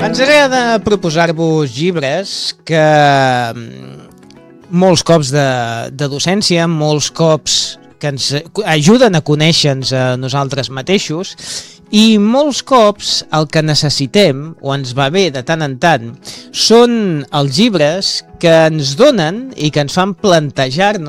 Ens agrada proposar-vos llibres que molts cops de docència, molts cops que ens ajuden a conèixer-nos a nosaltres mateixos i molts cops el que necessitem, o ens va bé de tant en tant, són els llibres que ens donen i que ens fan plantejar-nos